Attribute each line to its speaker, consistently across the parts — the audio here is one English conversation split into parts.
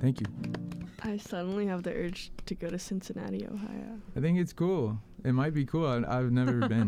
Speaker 1: Thank you.
Speaker 2: I suddenly have the urge to go to Cincinnati, Ohio.
Speaker 1: I think it's cool. It might be cool. I've never been.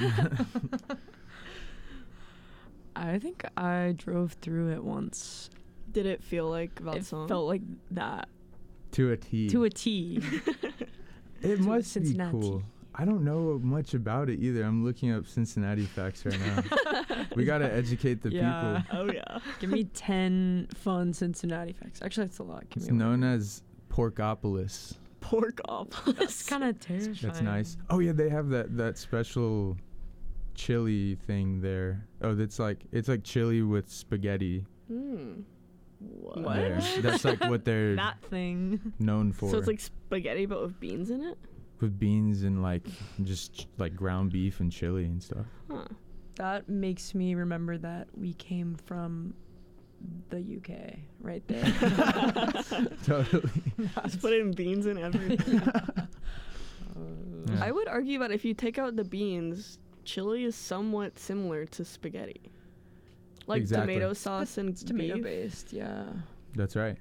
Speaker 3: I think I drove through it once.
Speaker 2: Did it feel like that
Speaker 3: It
Speaker 2: song?
Speaker 3: felt like that.
Speaker 1: To a T.
Speaker 3: To a T.
Speaker 1: It
Speaker 3: to
Speaker 1: must be
Speaker 3: Cincinnati.
Speaker 1: cool. I don't know much about it either. I'm looking up Cincinnati facts right now. We got to educate the
Speaker 3: Yeah.
Speaker 1: people.
Speaker 2: Oh, yeah.
Speaker 3: Give me 10 fun Cincinnati facts. Actually, that's a lot. Give
Speaker 1: It's
Speaker 3: me
Speaker 1: known as Porkopolis.
Speaker 2: Porkopolis.
Speaker 3: That's kind of terrifying.
Speaker 1: That's nice. Oh yeah, they have that special chili thing there. Oh, it's like chili with spaghetti.
Speaker 2: What?
Speaker 1: There. That's like what they're
Speaker 3: That thing.
Speaker 1: known for.
Speaker 2: So it's like spaghetti, but with beans in it?
Speaker 1: with beans and like just like ground beef and chili and stuff.
Speaker 2: Huh.
Speaker 3: That makes me remember that we came from the UK right there.
Speaker 1: Totally.
Speaker 2: Just put in beans and everything.
Speaker 1: Yeah.
Speaker 2: I would argue that if you take out the beans, chili is somewhat similar to spaghetti. Like
Speaker 1: Exactly.
Speaker 2: tomato sauce and
Speaker 3: It's tomato
Speaker 2: beef.
Speaker 3: based, yeah.
Speaker 1: That's right.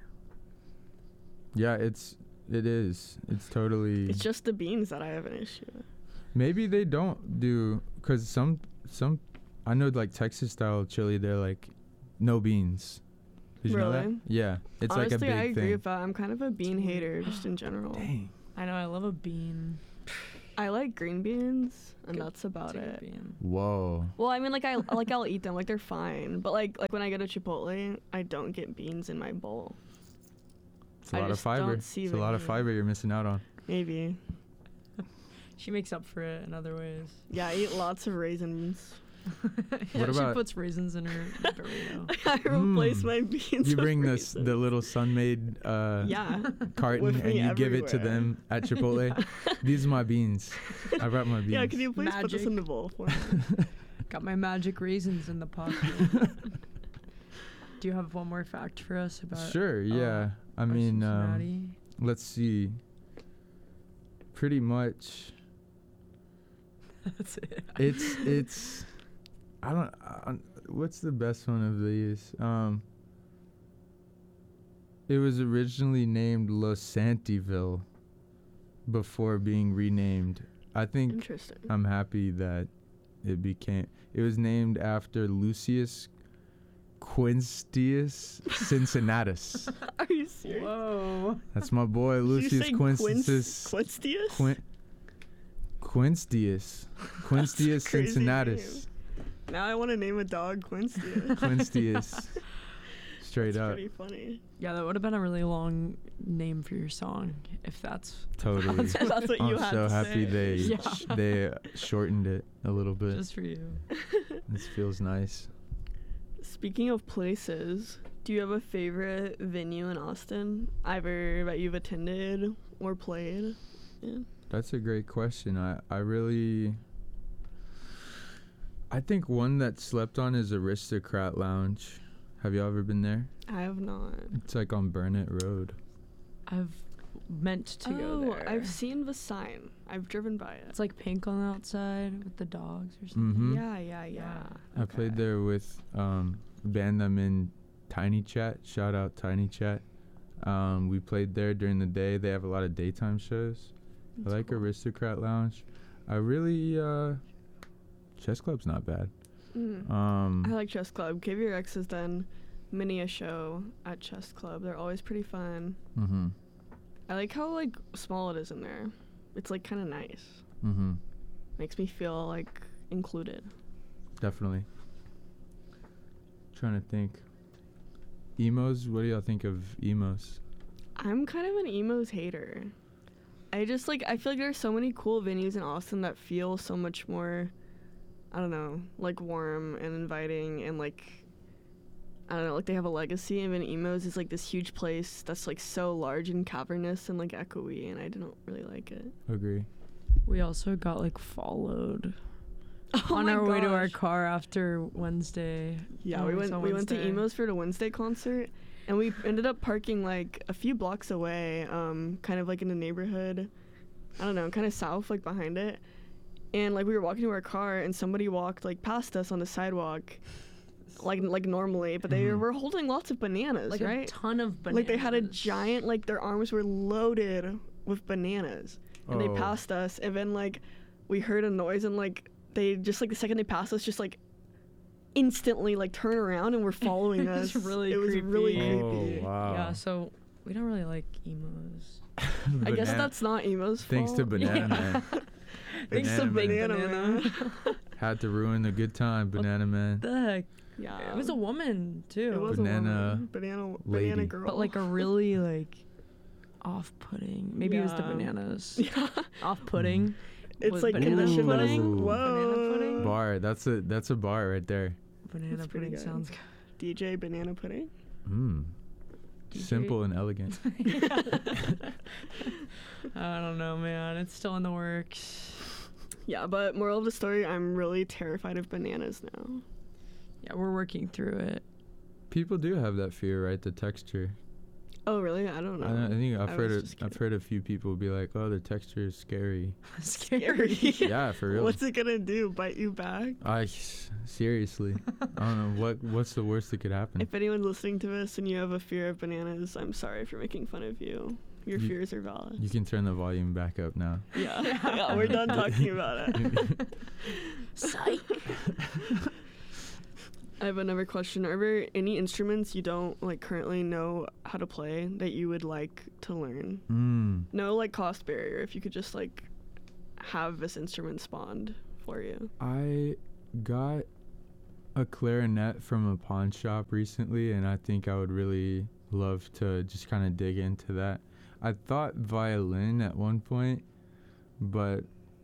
Speaker 1: Yeah, it is. It's totally.
Speaker 2: It's just the beans that I have an issue with.
Speaker 1: Maybe they don't do, cause some I know like Texas style chili, they're like no beans. Did you know that?
Speaker 2: Really?
Speaker 1: Yeah, it's
Speaker 2: Honestly,
Speaker 1: like a big
Speaker 2: I agree
Speaker 1: thing.
Speaker 2: with that. I'm kind of a bean hater just in general.
Speaker 1: Dang.
Speaker 3: I know, I love a bean.
Speaker 2: I like green beans, and
Speaker 3: Good-
Speaker 2: that's about
Speaker 3: It's a good
Speaker 2: it.
Speaker 3: bean.
Speaker 1: Whoa.
Speaker 2: Well, I mean, like I'll eat them, like they're fine. But like when I go to Chipotle, I don't get beans in my bowl.
Speaker 1: It's a
Speaker 2: I
Speaker 1: lot of
Speaker 2: just don't
Speaker 1: fiber.
Speaker 2: see
Speaker 1: It's a
Speaker 2: the
Speaker 1: lot of
Speaker 2: need.
Speaker 1: fiber you're missing out on.
Speaker 2: Maybe.
Speaker 3: She makes up for it in other ways.
Speaker 2: Yeah, I eat lots of raisins.
Speaker 3: Yeah,
Speaker 1: What
Speaker 3: she
Speaker 1: about-
Speaker 3: puts raisins in her burrito.
Speaker 2: I replace
Speaker 1: Mm.
Speaker 2: my beans.
Speaker 1: You
Speaker 2: with
Speaker 1: bring the
Speaker 2: raisins.
Speaker 1: little Sun-Made
Speaker 2: Yeah.
Speaker 1: carton
Speaker 2: With
Speaker 1: and
Speaker 2: me
Speaker 1: you give it to
Speaker 2: everywhere.
Speaker 1: them at Chipotle. These are my beans. I brought my beans.
Speaker 2: Yeah, can you please put this
Speaker 3: Magic.
Speaker 2: in the bowl for me?
Speaker 3: Got my magic raisins in the pocket. Do you have one more fact for us about
Speaker 1: Sure, yeah. I
Speaker 3: our
Speaker 1: mean,
Speaker 3: Cincinnati?
Speaker 1: let's see. Pretty much,
Speaker 3: That's it.
Speaker 1: it's. I don't. What's the best one of these? It was originally named Los Santiville before being renamed. I think
Speaker 2: Interesting.
Speaker 1: I'm happy that it became. It was named after Lucius Quintius Cincinnatus.
Speaker 2: Are you serious?
Speaker 3: Whoa.
Speaker 1: That's my boy,
Speaker 2: Did you
Speaker 1: Lucius
Speaker 2: say
Speaker 1: Quintius.
Speaker 2: Quintius?
Speaker 1: Quintius. Quintius
Speaker 2: crazy
Speaker 1: Cincinnatus.
Speaker 2: Now I want to name a dog Quintius.
Speaker 1: Quintius. Straight
Speaker 2: That's
Speaker 1: up.
Speaker 2: pretty funny.
Speaker 3: Yeah, that would have been a really long name for your song, if that's
Speaker 1: Totally.
Speaker 2: That's what you
Speaker 1: I'm
Speaker 2: had
Speaker 1: so
Speaker 2: to
Speaker 1: happy
Speaker 2: say.
Speaker 3: Yeah.
Speaker 1: they shortened it a little bit.
Speaker 3: just for you.
Speaker 1: This feels nice.
Speaker 2: Speaking of places, do you have a favorite venue in Austin? Either that you've attended or played in?
Speaker 1: That's a great question. I think one that slept on is Aristocrat Lounge. Have you ever been there?
Speaker 2: I have not.
Speaker 1: It's like on Burnett Road.
Speaker 3: I've meant to go there.
Speaker 2: I've seen the sign. I've driven by it.
Speaker 3: It's like pink on the outside with the dogs or something.
Speaker 1: Mm-hmm.
Speaker 2: Yeah.
Speaker 1: I played there with a band I'm in, Tiny Chat. Shout out Tiny Chat. We played there during the day. They have a lot of daytime shows. I like Aristocrat Lounge. I really Chess Club's not bad.
Speaker 2: I like Chess Club. KVRX has done many a show at Chess Club. They're always pretty fun.
Speaker 1: Mm-hmm.
Speaker 2: I like how like small it is in there. It's like kind of nice.
Speaker 1: Mm-hmm.
Speaker 2: Makes me feel like included.
Speaker 1: Definitely. Trying to think. Emos? What do y'all think of emos?
Speaker 2: I'm kind of an emos hater. I feel like there's so many cool venues in Austin that feel so much more, I don't know, like warm and inviting and like, I don't know, like they have a legacy. And then emos is like this huge place that's like so large and cavernous and like echoey, and I don't really like it.
Speaker 1: Agree.
Speaker 3: We also got like followed
Speaker 2: Oh
Speaker 3: on
Speaker 2: my
Speaker 3: our way to our
Speaker 2: gosh.
Speaker 3: car after Wednesday.
Speaker 2: Yeah,
Speaker 3: when
Speaker 2: we
Speaker 3: saw
Speaker 2: went to
Speaker 3: Wednesday.
Speaker 2: emos for the Wednesday concert, and we ended up parking like a few blocks away, kind of like in the neighborhood. I don't know, kind of south, like behind it. And like we were walking to our car, and somebody walked like past us on the sidewalk, like normally, but they were holding lots of bananas,
Speaker 3: Like
Speaker 2: right?
Speaker 3: a ton of bananas.
Speaker 2: Like they had a giant, like their arms were loaded with bananas, and they
Speaker 1: Oh.
Speaker 2: passed us, and then like we heard a noise, and like they just like the second they passed us, just like instantly like turn around and were following us.
Speaker 3: It's really
Speaker 2: it was really
Speaker 3: creepy.
Speaker 2: creepy.
Speaker 1: Oh, wow.
Speaker 3: Yeah, so we don't really like emos.
Speaker 2: I guess
Speaker 1: Banana-
Speaker 2: that's not emo's
Speaker 1: Thanks to
Speaker 2: fault.
Speaker 1: Banana Man.
Speaker 2: Thanks to
Speaker 1: Banana
Speaker 2: Banana Man.
Speaker 1: Had to ruin the good time, Banana Man.
Speaker 3: The heck?
Speaker 2: Yeah.
Speaker 3: It was a woman too.
Speaker 2: It was
Speaker 1: Banana
Speaker 2: a woman. Banana
Speaker 1: lady.
Speaker 2: girl.
Speaker 3: But like a really like off-putting. Maybe it was the
Speaker 2: Yeah.
Speaker 3: bananas.
Speaker 2: yeah.
Speaker 3: Off-putting.
Speaker 2: It's
Speaker 3: Was
Speaker 2: like
Speaker 3: banana
Speaker 2: conditioned as
Speaker 3: pudding?
Speaker 2: whoa.
Speaker 3: Banana pudding?
Speaker 1: Bar. That's a bar right there.
Speaker 3: Banana
Speaker 2: That's pretty
Speaker 3: pudding
Speaker 2: good.
Speaker 3: sounds
Speaker 2: DJ Banana Pudding.
Speaker 1: Mm.
Speaker 3: DJ.
Speaker 1: Simple and elegant.
Speaker 3: good. I don't know, man. It's still in the works.
Speaker 2: Yeah, but moral of the story, I'm really terrified of bananas now.
Speaker 3: Yeah, we're working through it.
Speaker 1: People do have that fear, right? The texture.
Speaker 2: Oh, really? I don't know.
Speaker 1: I think
Speaker 2: I was just
Speaker 1: I've heard a few people be like, "Oh, the texture is scary."
Speaker 3: Scary.
Speaker 1: Yeah, for real.
Speaker 2: What's it gonna do? Bite you back?
Speaker 1: Seriously, I don't know what's the worst that could happen.
Speaker 2: If anyone's listening to this and you have a fear of bananas, I'm sorry for making fun of you. Your
Speaker 1: You-
Speaker 2: fears are valid.
Speaker 1: You can turn the volume back up now.
Speaker 2: Yeah. Yeah, we're done talking about it.
Speaker 3: Psych.
Speaker 2: I have another question. Are there any instruments you don't like currently know how to play that you would like to learn? No like cost barrier, if you could just like have this instrument spawned for you.
Speaker 1: I got a clarinet from a pawn shop recently, and I think I would really love to just kind of dig into that. I thought violin at one point, but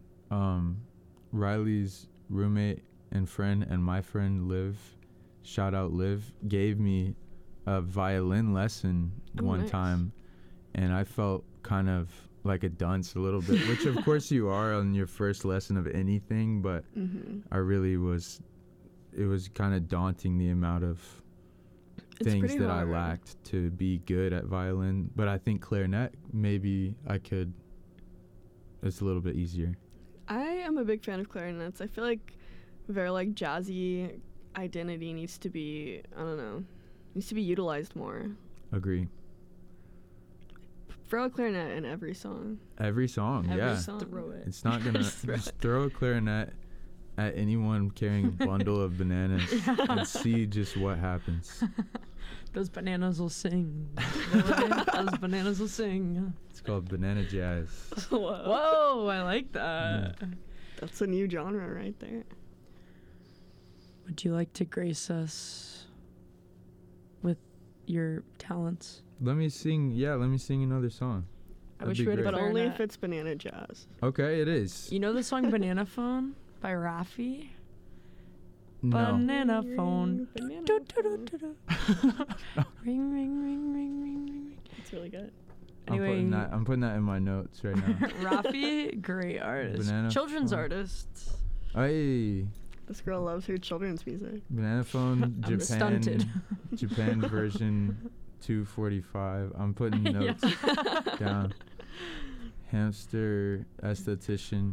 Speaker 1: Riley's roommate and friend and my friend Liv, shout out Liv, gave me a violin lesson
Speaker 2: Oh,
Speaker 1: one
Speaker 2: nice.
Speaker 1: time, and I felt kind of like a dunce a little bit, which of course you are on your first lesson of anything, but
Speaker 2: Mm-hmm.
Speaker 1: I really was, it was kind of daunting the amount of
Speaker 2: It's
Speaker 1: things
Speaker 2: pretty
Speaker 1: that
Speaker 2: hard.
Speaker 1: I lacked to be good at violin. But I think clarinet, maybe I could, it's a little bit easier.
Speaker 2: I am a big fan of clarinets. I feel like their like jazzy identity needs to be, I don't know, needs to be utilized more.
Speaker 1: Agree.
Speaker 2: Throw a clarinet in every song.
Speaker 1: Every song,
Speaker 2: Every
Speaker 1: yeah.
Speaker 2: song.
Speaker 3: Throw it.
Speaker 1: It's not gonna,
Speaker 2: Just throw
Speaker 1: just
Speaker 2: it.
Speaker 1: throw a clarinet at anyone carrying a bundle of bananas and see just what happens.
Speaker 3: Those bananas will sing. Those bananas will sing.
Speaker 1: It's called banana jazz.
Speaker 2: Whoa.
Speaker 3: Whoa, I like that.
Speaker 2: That's a new genre right there.
Speaker 3: Would you like to grace us with your talents?
Speaker 1: Let me sing another song.
Speaker 3: I
Speaker 1: That'd
Speaker 3: wish
Speaker 1: be
Speaker 3: we had a
Speaker 1: great.
Speaker 2: But only if
Speaker 3: clarinet.
Speaker 2: it's banana jazz.
Speaker 1: Okay, it is.
Speaker 3: You know the song Banana Phone by Raffi?
Speaker 1: No.
Speaker 3: Banana phone.
Speaker 2: Banana
Speaker 3: Do, do, do,
Speaker 2: phone.
Speaker 3: do, do. Ring, ring, ring, ring, ring, ring.
Speaker 2: It's really good.
Speaker 3: Anyway,
Speaker 1: I'm putting that in my notes right now.
Speaker 3: Raffi, great artist.
Speaker 1: Banana
Speaker 3: Children's
Speaker 1: phone.
Speaker 3: artist.
Speaker 1: Hey,
Speaker 2: This girl loves her children's music.
Speaker 1: banana phone,
Speaker 3: I'm stunted.
Speaker 1: Japan version 245. I'm putting notes down. Hamster esthetician.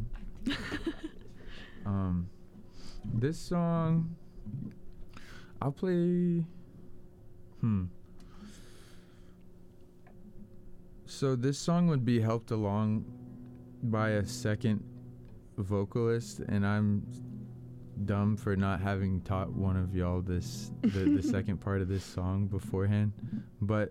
Speaker 1: This song, I'll play. So this song would be helped along by a second vocalist, and I'm dumb for not having taught one of y'all the second part of this song beforehand. But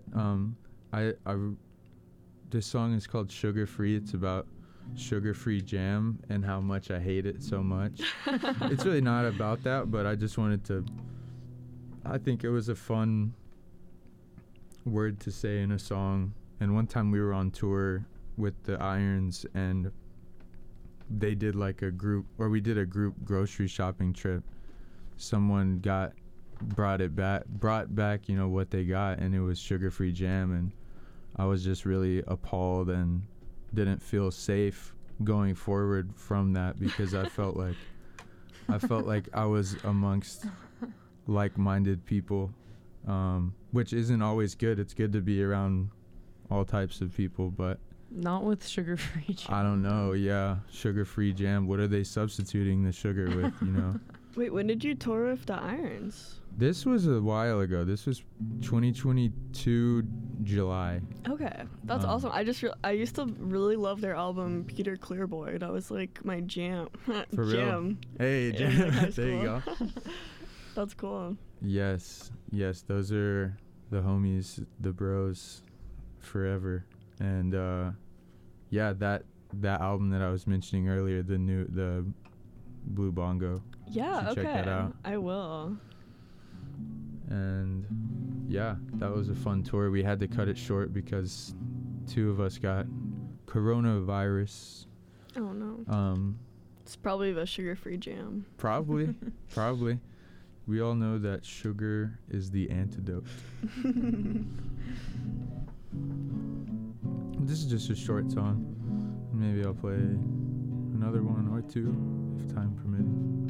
Speaker 1: this song is called Sugar Free. It's about sugar-free jam and how much I hate it so much. It's really not about that, but I just wanted to, I think it was a fun word to say in a song. And one time we were on tour with the Irons, and they did like we did a group grocery shopping trip. Someone brought back, you know, what they got, and it was sugar-free jam, and I was just really appalled and didn't feel safe going forward from that, because I felt like I was amongst like-minded people, which isn't always good. It's good to be around all types of people, but
Speaker 3: Not with sugar-free jam.
Speaker 1: I don't know. Yeah, sugar-free jam. What are they substituting the sugar with? You know.
Speaker 2: Wait, when did you tour with the Irons?
Speaker 1: This was a while ago. This was 2022 July.
Speaker 2: Okay, that's awesome. I used to really love their album Peter Clearboy. That was like my jam.
Speaker 1: For real?
Speaker 2: Jam.
Speaker 1: Hey,
Speaker 2: in,
Speaker 1: Jam.
Speaker 2: high
Speaker 1: There you go.
Speaker 2: school. That's cool.
Speaker 1: Yes, those are the homies, the bros, forever. And yeah, that album that I was mentioning earlier, the Blue Bongo.
Speaker 2: Yeah,
Speaker 1: should
Speaker 2: okay.
Speaker 1: check that out.
Speaker 2: I will.
Speaker 1: And yeah, that was a fun tour. We had to cut it short because 2 of us got coronavirus.
Speaker 2: Oh no. It's probably the sugar-free jam.
Speaker 1: Probably. We all know that sugar is the antidote. This is just a short song. Maybe I'll play another one or 2 if time permitting.